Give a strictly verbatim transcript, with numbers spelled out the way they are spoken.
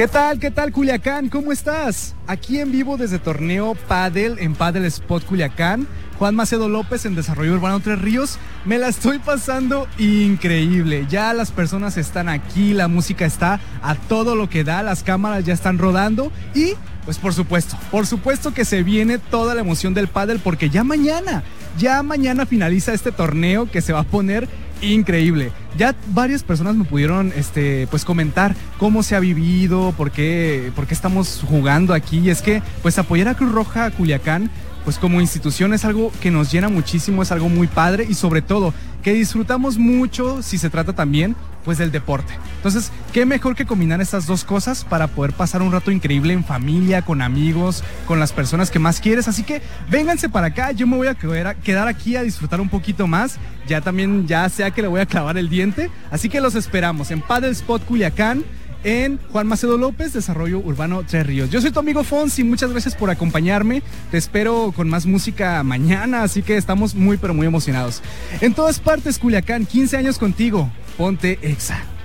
¿Qué tal? ¿Qué tal, Culiacán? ¿Cómo estás? Aquí en vivo desde Torneo Pádel en Padel Spot Culiacán. Juan Macedo López en Desarrollo Urbano Tres Ríos. Me la estoy pasando increíble. Ya las personas están aquí, la música está a todo lo que da, las cámaras ya están rodando y pues por supuesto, por supuesto que se viene toda la emoción del pádel porque ya mañana, ya mañana finaliza este torneo que se va a poner increíble. Ya varias personas me pudieron este, pues comentar cómo se ha vivido, por qué, por qué estamos jugando aquí. Y es que pues apoyar a Cruz Roja Culiacán pues como institución es algo que nos llena muchísimo, es algo muy padre y sobre todo que disfrutamos mucho si se trata también pues del deporte. Entonces, qué mejor que combinar estas dos cosas para poder pasar un rato increíble en familia, con amigos, con las personas que más quieres. Así que vénganse para acá, yo me voy a quedar aquí a disfrutar un poquito más. Ya también, ya sea que le voy a clavar el diente. Así que los esperamos en Padel Spot Culiacán, en Juan Macedo López, Desarrollo Urbano Tres Ríos. Yo soy tu amigo Fonsi, muchas gracias por acompañarme. Te espero con más música mañana, así que estamos muy pero muy emocionados. En todas partes, Culiacán, quince años contigo. Ponte Exa.